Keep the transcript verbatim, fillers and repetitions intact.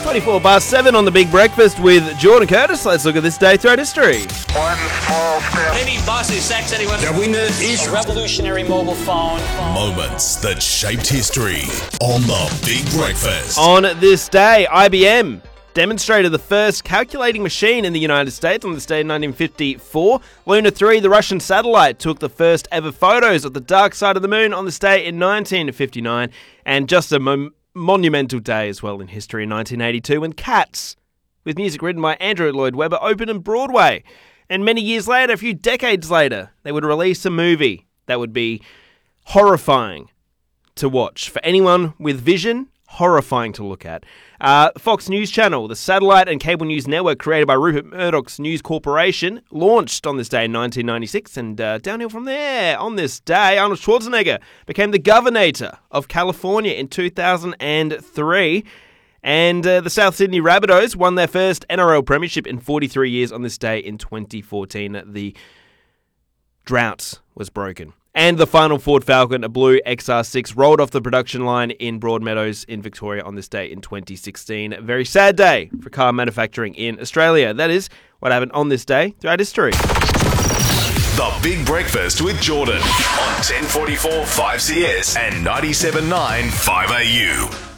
twenty-four past seven on The Big Breakfast with Jordan Curtis. Let's look at this day throughout history. One small step. Any bossy sex anyone? The winner is A revolutionary mobile phone. Moments that shaped history on The Big Breakfast. On this day, I B M demonstrated the first calculating machine in the United States on this day in nineteen fifty-four. Luna three, the Russian satellite, took the first ever photos of the dark side of the moon on this day in nineteen fifty-nine. And just a mo- monumental day as well in history in nineteen eighty-two when Cats, with music written by Andrew Lloyd Webber, opened on Broadway. And many years later, a few decades later, they would release a movie that would be horrifying to watch. For anyone with vision, horrifying to look at. Uh, Fox News Channel, the satellite and cable news network created by Rupert Murdoch's News Corporation, launched on this day in nineteen ninety-six, and uh, downhill from there. On this day, Arnold Schwarzenegger became the governor of California in two thousand three, and uh, the South Sydney Rabbitohs won their first N R L premiership in forty-three years on this day in twenty fourteen. The drought was broken. And the final Ford Falcon, a blue X R six, rolled off the production line in Broadmeadows in Victoria on this day in twenty sixteen. A very sad day for car manufacturing in Australia. That is what happened on this day throughout history. The Big Breakfast with Jordan on ten forty-four five C S and ninety-seven point nine five A U.